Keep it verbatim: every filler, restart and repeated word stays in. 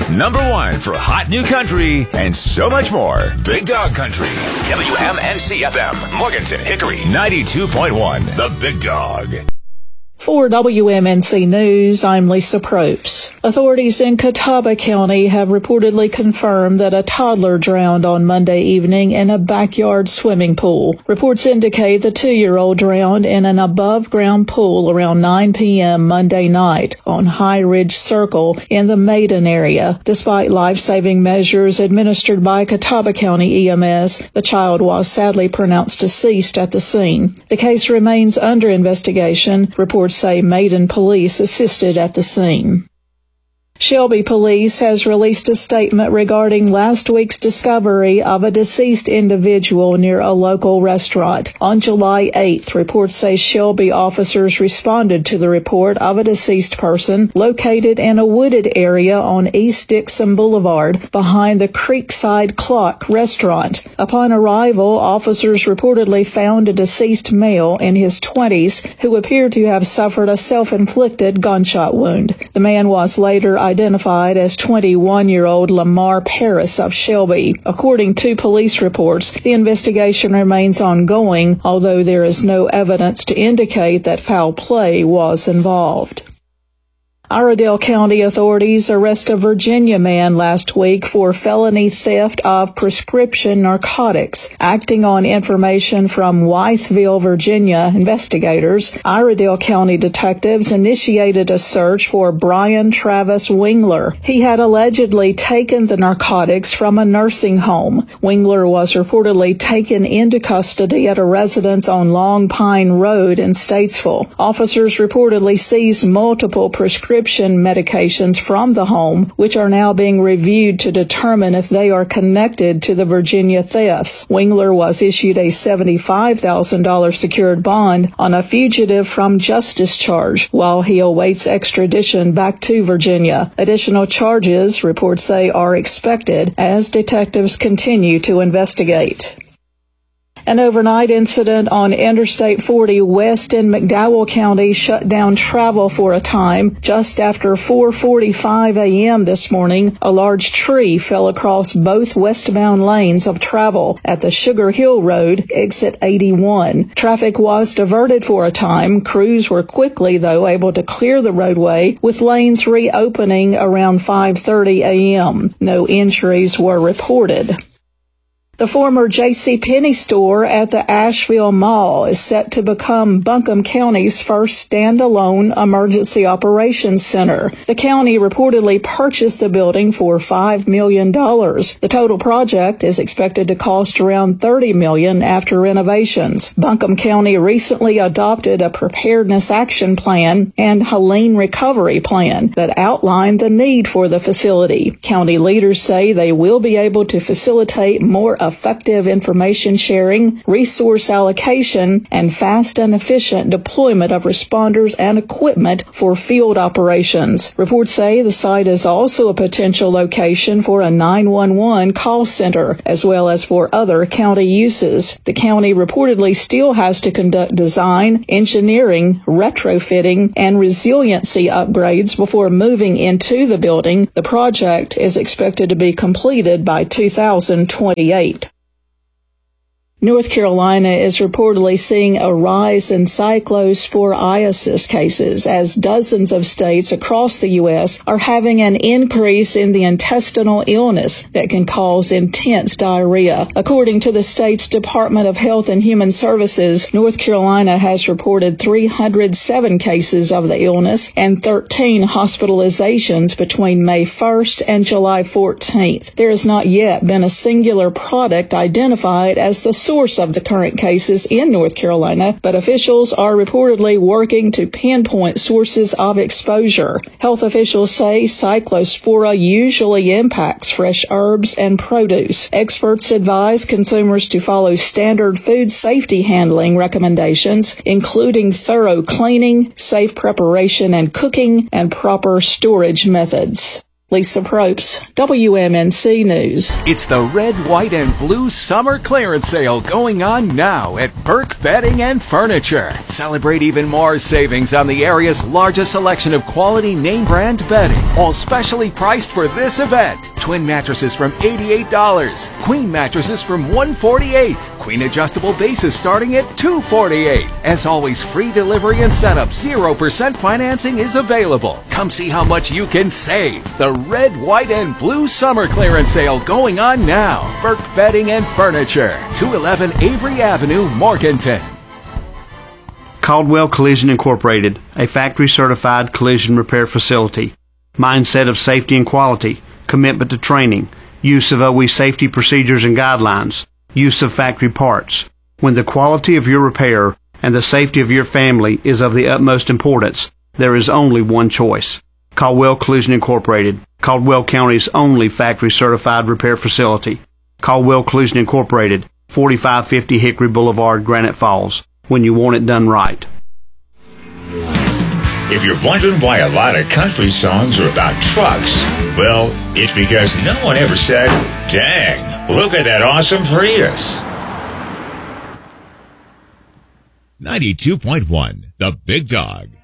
Number one for hot new country and so much more. Big Dog Country. W M N C F M. Morganton, Hickory. ninety-two point one. The Big Dog. For W M N C News, I'm Lisa Probst. Authorities in Catawba County have reportedly confirmed that a toddler drowned on Monday evening in a backyard swimming pool. Reports indicate the two-year-old drowned in an above-ground pool around nine p.m. Monday night on High Ridge Circle in the Maiden area. Despite life-saving measures administered by Catawba County E M S, the child was sadly pronounced deceased at the scene. The case remains under investigation. Reports say Maiden police assisted at the scene. Shelby Police has released a statement regarding last week's discovery of a deceased individual near a local restaurant. On July eighth, reports say Shelby officers responded to the report of a deceased person located in a wooded area on East Dixon Boulevard behind the Creekside Clock restaurant. Upon arrival, officers reportedly found a deceased male in his twenties who appeared to have suffered a self-inflicted gunshot wound. The man was later identified as twenty-one-year-old Lamar Paris of Shelby. According to police reports, the investigation remains ongoing, although there is no evidence to indicate that foul play was involved. Iredell County authorities arrested a Virginia man last week for felony theft of prescription narcotics. Acting on information from Wytheville, Virginia investigators, Iredell County detectives initiated a search for Brian Travis Wingler. He had allegedly taken the narcotics from a nursing home. Wingler was reportedly taken into custody at a residence on Long Pine Road in Statesville. Officers reportedly seized multiple prescription medications from the home, which are now being reviewed to determine if they are connected to the Virginia thefts. Wingler was issued a seventy-five thousand dollars secured bond on a fugitive from justice charge while he awaits extradition back to Virginia. Additional charges, reports say, are expected as detectives continue to investigate. An overnight incident on Interstate forty west in McDowell County shut down travel for a time. Just after four forty-five a.m. this morning, a large tree fell across both westbound lanes of travel at the Sugar Hill Road, exit eighty-one. Traffic was diverted for a time. Crews were quickly, though, able to clear the roadway, with lanes reopening around five thirty a.m. No injuries were reported. The former JCPenney store at the Asheville Mall is set to become Buncombe County's first standalone emergency operations center. The county reportedly purchased the building for five million dollars. The total project is expected to cost around thirty million dollars after renovations. Buncombe County recently adopted a preparedness action plan and Helene recovery plan that outlined the need for the facility. County leaders say they will be able to facilitate more effective information sharing, resource allocation, and fast and efficient deployment of responders and equipment for field operations. Reports say the site is also a potential location for a nine one one call center, as well as for other county uses. The county reportedly still has to conduct design, engineering, retrofitting, and resiliency upgrades before moving into the building. The project is expected to be completed by two thousand twenty-eight. North Carolina is reportedly seeing a rise in cyclosporiasis cases as dozens of states across the U S are having an increase in the intestinal illness that can cause intense diarrhea. According to the state's Department of Health and Human Services, North Carolina has reported three hundred seven cases of the illness and thirteen hospitalizations between May first and July fourteenth. There has not yet been a singular product identified as the source of the current cases in North Carolina, but officials are reportedly working to pinpoint sources of exposure. Health officials say cyclospora usually impacts fresh herbs and produce. Experts advise consumers to follow standard food safety handling recommendations, including thorough cleaning, safe preparation and cooking, and proper storage methods. Lisa Probst, W M N C News. It's the red, white, and blue summer clearance sale going on now at Burke Bedding and Furniture. Celebrate even more savings on the area's largest selection of quality name brand bedding, all specially priced for this event. Twin mattresses from eighty-eight dollars, queen mattresses from one hundred forty-eight dollars, queen adjustable bases starting at two hundred forty-eight dollars. As always, free delivery and setup, zero percent financing is available. Come see how much you can save. The red, white, and blue summer clearance sale going on now. Burke Bedding and Furniture, two eleven Avery Avenue, Morganton. Caldwell Collision Incorporated, a factory-certified collision repair facility. Mindset of safety and quality, commitment to training, use of O E safety procedures and guidelines, use of factory parts. When the quality of your repair and the safety of your family is of the utmost importance, there is only one choice. Caldwell Collision Incorporated, Caldwell County's only factory-certified repair facility. Caldwell Collision Incorporated, forty-five fifty Hickory Boulevard, Granite Falls. When you want it done right. If you're wondering why a lot of country songs are about trucks, well, it's because no one ever said, dang, look at that awesome Prius. ninety-two point one, The Big Dog.